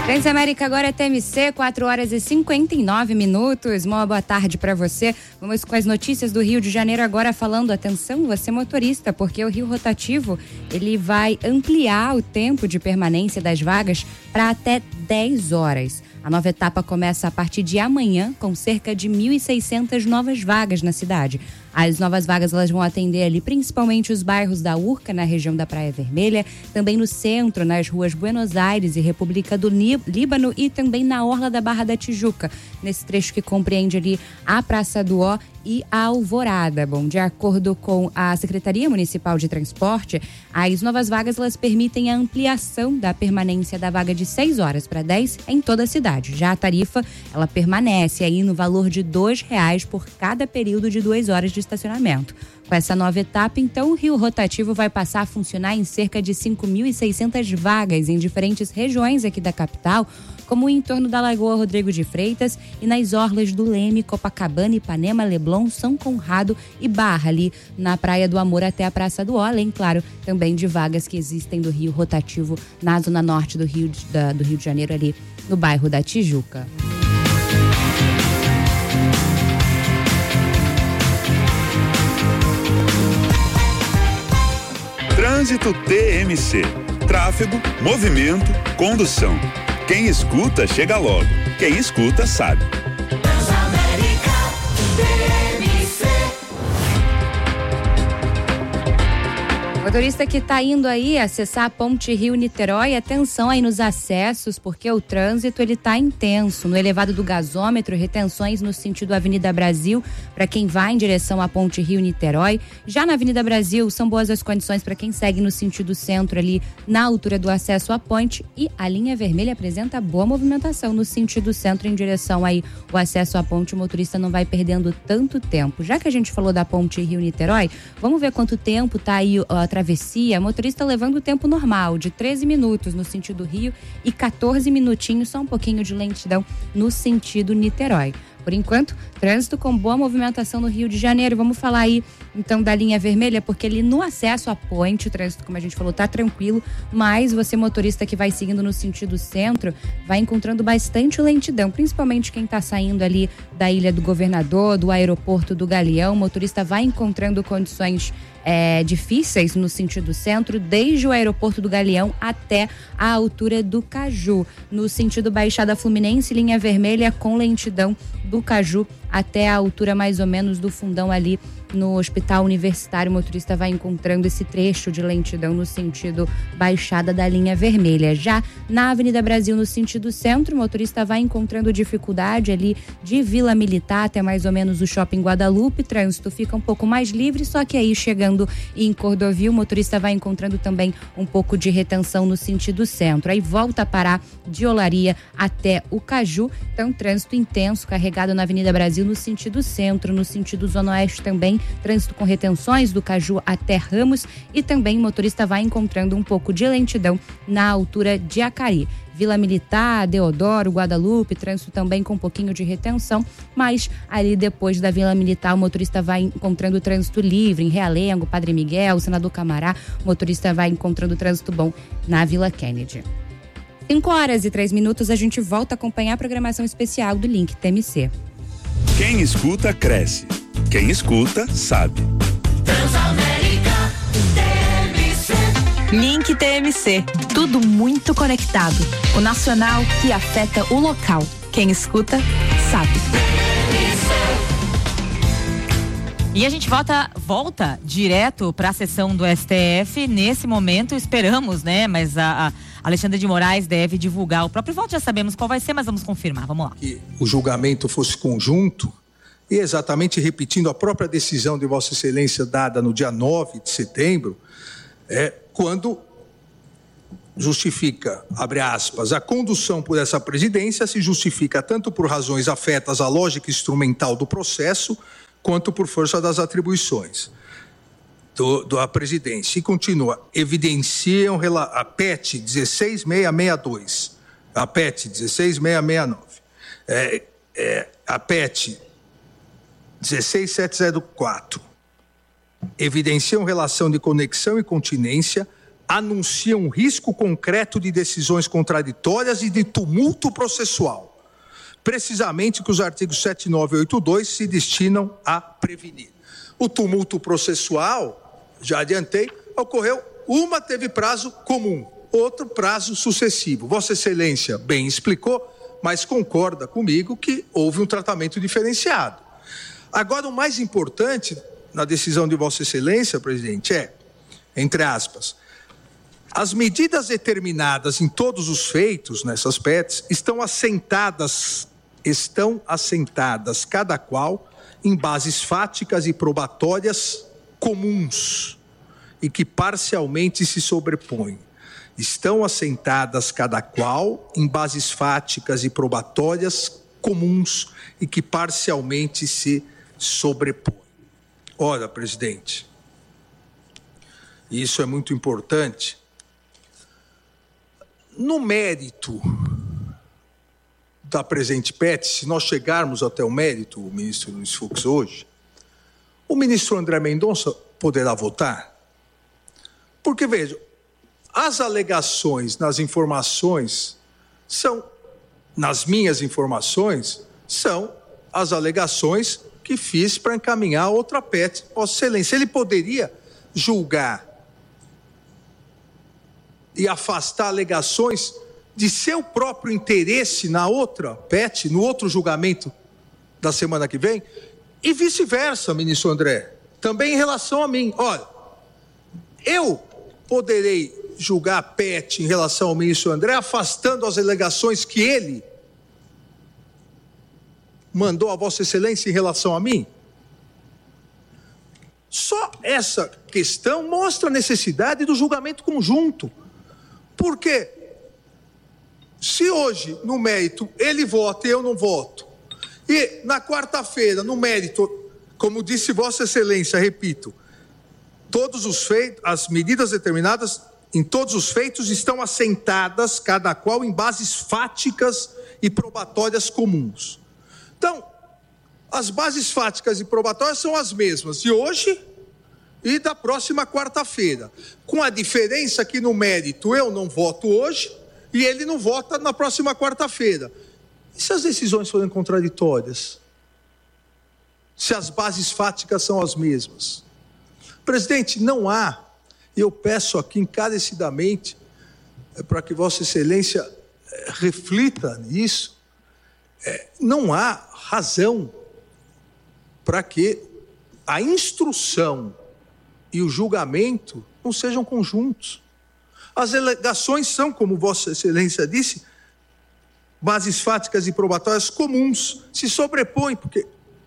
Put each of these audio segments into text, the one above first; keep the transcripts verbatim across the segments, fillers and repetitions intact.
Transamérica agora é T M C, quatro horas e cinquenta e nove minutos. Uma boa tarde para você. Vamos com as notícias do Rio de Janeiro agora falando, atenção, você motorista, porque o Rio Rotativo, ele vai ampliar o tempo de permanência das vagas para até dez horas. A nova etapa começa a partir de amanhã, com cerca de mil e seiscentas novas vagas na cidade. As novas vagas elas vão atender ali principalmente os bairros da Urca, na região da Praia Vermelha, também no centro, nas ruas Buenos Aires e República do Líbano e também na orla da Barra da Tijuca, nesse trecho que compreende ali a Praça do Ó e a Alvorada. Bom, de acordo com a Secretaria Municipal de Transporte, as novas vagas elas permitem a ampliação da permanência da vaga de seis horas para dez em toda a cidade. Já a tarifa, ela permanece aí no valor de dois reais por cada período de duas horas de estacionamento. Com essa nova etapa, então, o Rio Rotativo vai passar a funcionar em cerca de cinco mil e seiscentas vagas em diferentes regiões aqui da capital, como o entorno da Lagoa Rodrigo de Freitas e nas orlas do Leme, Copacabana, Ipanema, Leblon, São Conrado e Barra, ali na Praia do Amor até a Praça do Ó, além, claro, também de vagas que existem do Rio Rotativo na zona norte do Rio de, da, do Rio de Janeiro, ali no bairro da Tijuca. Trânsito T M C. Tráfego, movimento, condução. Quem escuta, chega logo. Quem escuta, sabe. Transamérica T M C. Motorista que está indo aí acessar a Ponte Rio-Niterói, atenção aí nos acessos, porque o trânsito ele está intenso. No elevado do gasômetro, retenções no sentido Avenida Brasil, para quem vai em direção à Ponte Rio-Niterói. Já na Avenida Brasil, são boas as condições para quem segue no sentido centro, ali na altura do acesso à ponte. E a linha vermelha apresenta boa movimentação no sentido centro, em direção aí o acesso à ponte. O motorista não vai perdendo tanto tempo. Já que a gente falou da Ponte Rio-Niterói, vamos ver quanto tempo está aí a travessia. Motorista levando o tempo normal, de treze minutos no sentido Rio e quatorze minutinhos, só um pouquinho de lentidão no sentido Niterói. Por enquanto, trânsito com boa movimentação no Rio de Janeiro. Vamos falar aí, então, da linha vermelha, porque ali no acesso à ponte, o trânsito, como a gente falou, tá tranquilo, mas você, motorista que vai seguindo no sentido centro, vai encontrando bastante lentidão, principalmente quem tá saindo ali da Ilha do Governador, do aeroporto do Galeão. O motorista vai encontrando condições É, difíceis no sentido centro, desde o aeroporto do Galeão até a altura do Caju. No sentido Baixada Fluminense, linha vermelha com lentidão do Caju até a altura mais ou menos do Fundão, ali no Hospital Universitário. O motorista vai encontrando esse trecho de lentidão no sentido Baixada da linha vermelha. Já na Avenida Brasil, no sentido centro, o motorista vai encontrando dificuldade ali de Vila Militar até mais ou menos o Shopping Guadalupe. Trânsito fica um pouco mais livre, só que aí chegando em Cordovil, o motorista vai encontrando também um pouco de retenção no sentido centro. Aí volta a parar de Olaria até o Caju. Então, trânsito intenso carregado na Avenida Brasil no sentido centro, no sentido Zona Oeste também, trânsito com retenções do Caju até Ramos, e também o motorista vai encontrando um pouco de lentidão na altura de Acari. Vila Militar, Deodoro, Guadalupe, trânsito também com um pouquinho de retenção, mas ali depois da Vila Militar o motorista vai encontrando trânsito livre em Realengo, Padre Miguel, Senador Camará. O motorista vai encontrando trânsito bom na Vila Kennedy. cinco horas e três minutos, a gente volta a acompanhar a programação especial do Link T M C. Quem escuta, cresce. Quem escuta, sabe. Transamérica T M C. Link T M C. Tudo muito conectado. O nacional que afeta o local. Quem escuta, sabe. E a gente volta, volta direto para a sessão do S T F. Nesse momento, esperamos, né? Mas a, a Alexandre de Moraes deve divulgar o próprio voto. Já sabemos qual vai ser, mas vamos confirmar. Vamos lá. Que o julgamento fosse conjunto, e exatamente repetindo a própria decisão de Vossa Excelência dada no dia nove de setembro, é, quando justifica, abre aspas, a condução por essa presidência se justifica tanto por razões afetas à lógica instrumental do processo, quanto por força das atribuições do, da presidência. E continua, evidenciam a P E T dezesseis mil seiscentos e sessenta e dois, a P E T dezesseis mil seiscentos e sessenta e nove, é, é, a P E T dezesseis mil setecentos e quatro, evidenciam relação de conexão e continência anuncia um risco concreto de decisões contraditórias e de tumulto processual, precisamente que os artigos sete, nove e oito ponto dois se destinam a prevenir. O tumulto processual, já adiantei, ocorreu, uma teve prazo comum, outro prazo sucessivo. Vossa Excelência bem explicou, mas concorda comigo que houve um tratamento diferenciado. Agora, o mais importante na decisão de Vossa Excelência, presidente, é, entre aspas, as medidas determinadas em todos os feitos nessas P E Ts estão assentadas, estão assentadas, cada qual, em bases fáticas e probatórias comuns e que parcialmente se sobrepõem. Estão assentadas, cada qual, em bases fáticas e probatórias comuns e que parcialmente se sobrepõem. Ora, presidente, isso é muito importante. No mérito da presente P E T, se nós chegarmos até o mérito, o ministro Luiz Fux hoje, o ministro André Mendonça poderá votar? Porque, veja, as alegações nas informações são, nas minhas informações, são as alegações que fiz para encaminhar outra P E T. Vossa Excelência, ele poderia julgar e afastar alegações de seu próprio interesse na outra P E T, no outro julgamento da semana que vem, e vice-versa, ministro André, também em relação a mim. Olha, eu poderei julgar a P E T em relação ao ministro André, afastando as alegações que ele mandou a Vossa Excelência em relação a mim? Só essa questão mostra a necessidade do julgamento conjunto. Porque se hoje, no mérito, ele vota e eu não voto, e na quarta-feira, no mérito, como disse Vossa Excelência, repito, todos os feitos, as medidas determinadas em todos os feitos estão assentadas, cada qual em bases fáticas e probatórias comuns. Então, as bases fáticas e probatórias são as mesmas de hoje e da próxima quarta-feira, com a diferença que no mérito eu não voto hoje e ele não vota na próxima quarta-feira. E se as decisões forem contraditórias? Se as bases fáticas são as mesmas? Presidente, não há, e eu peço aqui encarecidamente, é, para que Vossa Excelência é, reflita nisso, é, não há razão para que a instrução e o julgamento não sejam conjuntos. As alegações são, como Vossa Excelência disse, bases fáticas e probatórias comuns, se sobrepõem, porque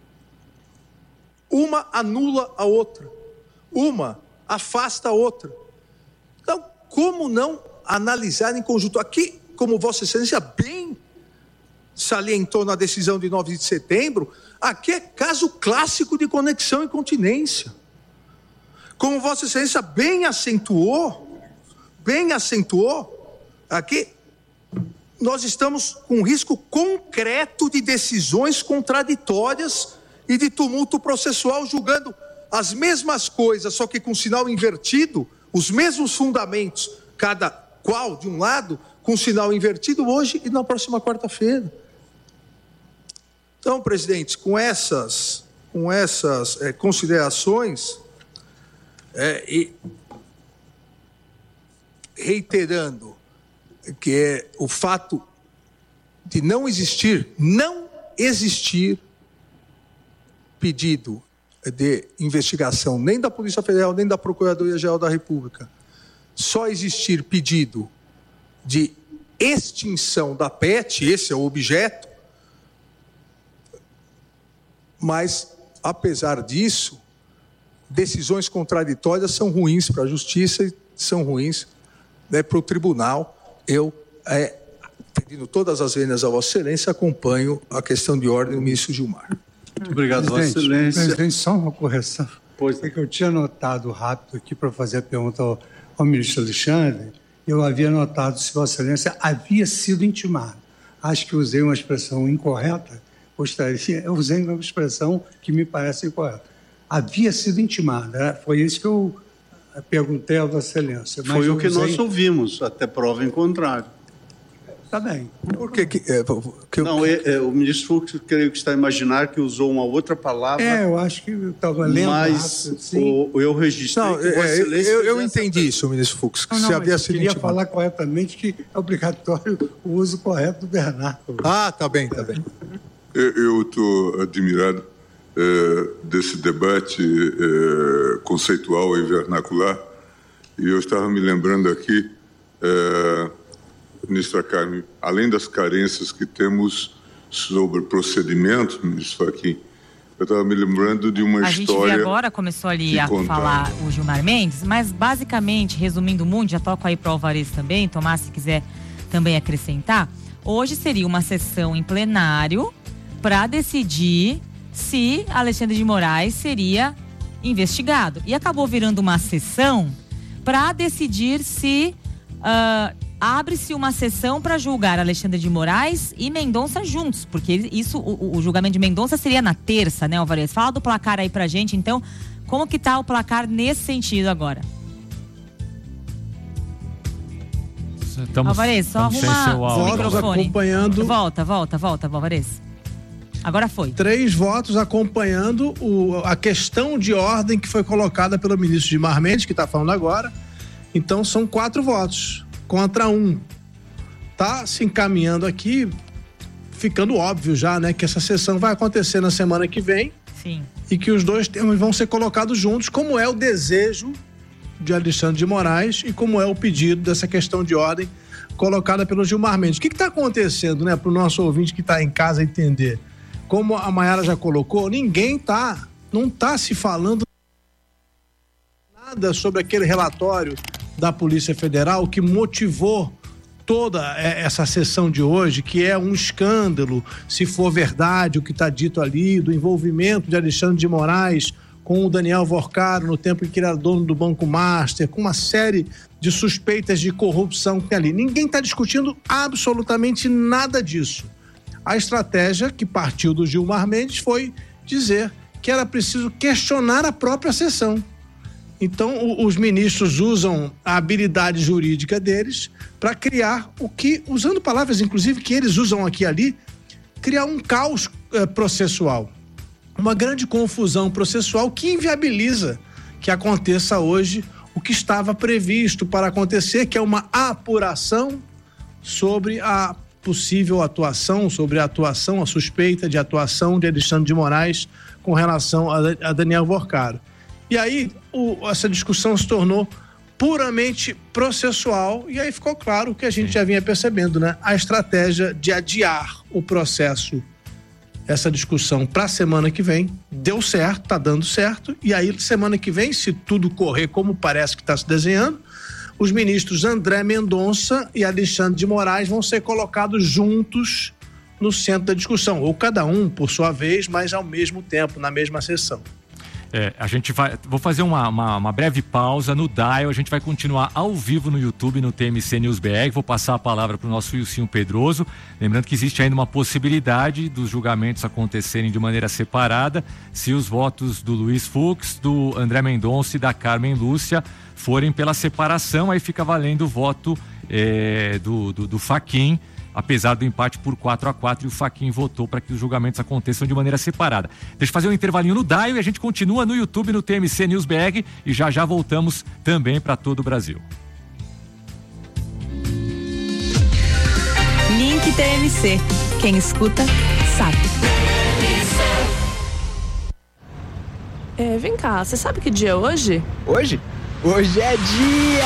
uma anula a outra, uma afasta a outra. Então, como não analisar em conjunto? Aqui, como Vossa Excelência bem salientou na decisão de nove de setembro, aqui é caso clássico de conexão e continência. Como Vossa Excelência bem acentuou, bem acentuou, aqui nós estamos com um risco concreto de decisões contraditórias e de tumulto processual, julgando as mesmas coisas, só que com sinal invertido, os mesmos fundamentos, cada qual de um lado, com sinal invertido hoje e na próxima quarta-feira. Então, presidente, com essas, com essas é, considerações, é, e reiterando que é o fato de não existir, não existir pedido de investigação nem da Polícia Federal, nem da Procuradoria-Geral da República, só existir pedido de extinção da P E T, esse é o objeto, mas, apesar disso, decisões contraditórias são ruins para a Justiça e são ruins, né, para o Tribunal. Eu, é, pedindo todas as vênias a Vossa Excelência, acompanho a questão de ordem do ministro Gilmar. Muito obrigado, Vossa Excelência. Presidente, só uma correção. Pois é que eu tinha anotado rápido aqui para fazer a pergunta ao, ao ministro Alexandre. Eu havia anotado se Vossa Excelência havia sido intimado. Acho que usei uma expressão incorreta. Gostaria, eu usei uma expressão que me parece incorreta. Havia sido intimado. Né? Foi isso que eu perguntei a Vossa Excelência. Mas Foi o que usei... nós ouvimos, até prova em contrário. Está bem. Por que que... É, que eu... Não, é, é, o ministro Fux, creio que está a imaginar que usou uma outra palavra. É, eu acho que eu estava lendo. Mas rápido, assim. o, eu registrei Não, que Vossa é, Excelência eu, eu fizesse entendi essa- isso, ministro Fux. Que Não, não, se mas havia eu sido queria intimado. falar corretamente que é obrigatório o uso correto do vernáculo. Ah, tá bem, tá bem. Eu estou admirado eh, desse debate eh, conceitual e vernacular, e eu estava me lembrando aqui, eh, ministra Carmen, além das carências que temos sobre procedimentos, ministro Fachin, eu estava me lembrando de uma A gente história... vê agora, começou ali que a contaram. falar o Gilmar Mendes, mas basicamente, resumindo muito, já toco aí para o Alvarez também, Tomás, se quiser também acrescentar, hoje seria uma sessão em plenário para decidir se Alexandre de Moraes seria investigado. E acabou virando uma sessão para decidir se uh, abre-se uma sessão para julgar Alexandre de Moraes e Mendonça juntos, porque isso, o, o julgamento de Mendonça seria na terça, né, Alvarez? Fala do placar aí pra gente, então, como que tá o placar nesse sentido agora? Estamos, Alvarez, só estamos sem arruma seu o áudio. Votos microfone. acompanhando. Volta, volta, volta, Alvarez. Agora foi. Três votos acompanhando o, a questão de ordem que foi colocada pelo ministro Gilmar Mendes, que está falando agora. Então são quatro votos contra um. Tá se encaminhando aqui, ficando óbvio já, né, que essa sessão vai acontecer na semana que vem. Sim. E que os dois temas vão ser colocados juntos, como é o desejo de Alexandre de Moraes e como é o pedido dessa questão de ordem colocada pelo Gilmar Mendes. O que está acontecendo, né, para o nosso ouvinte que está em casa entender? Como a Mayara já colocou, ninguém tá, não está se falando nada sobre aquele relatório da Polícia Federal que motivou toda essa sessão de hoje, que é um escândalo, se for verdade o que está dito ali, do envolvimento de Alexandre de Moraes com o Daniel Vorcaro no tempo em que ele era dono do Banco Master, com uma série de suspeitas de corrupção que tem ali. Ninguém está discutindo absolutamente nada disso. A estratégia que partiu do Gilmar Mendes foi dizer que era preciso questionar a própria sessão. Então, o, os ministros usam a habilidade jurídica deles para criar o que, usando palavras, inclusive, que eles usam aqui e ali, criar um caos eh, processual. Uma grande confusão processual que inviabiliza que aconteça hoje o que estava previsto para acontecer, que é uma apuração sobre a possível atuação, sobre a atuação, a suspeita de atuação de Alexandre de Moraes com relação a, a Daniel Vorcaro. E aí, o, essa discussão se tornou puramente processual e aí ficou claro o que a gente já vinha percebendo, né? A estratégia de adiar o processo, essa discussão para a semana que vem, deu certo, tá dando certo, e aí semana que vem, se tudo correr como parece que está se desenhando, os ministros André Mendonça e Alexandre de Moraes vão ser colocados juntos no centro da discussão, ou cada um por sua vez, mas ao mesmo tempo, na mesma sessão. É, a gente vai, vou fazer uma, uma, uma breve pausa no Dial, a gente vai continuar ao vivo no YouTube, no T M C News B R, vou passar a palavra para o nosso Wilson Pedroso, lembrando que existe ainda uma possibilidade dos julgamentos acontecerem de maneira separada, se os votos do Luiz Fux, do André Mendonça e da Carmen Lúcia forem pela separação, aí fica valendo o voto é, do, do, do Fachin, apesar do empate por quatro a quatro, e o Fachin votou para que os julgamentos aconteçam de maneira separada. Deixa eu fazer um intervalinho no Dial e a gente continua no YouTube, no T M C News B R, e já já voltamos também para todo o Brasil. Link T M C. Quem escuta, sabe. É, vem cá, você sabe que dia é hoje? Hoje? Hoje é dia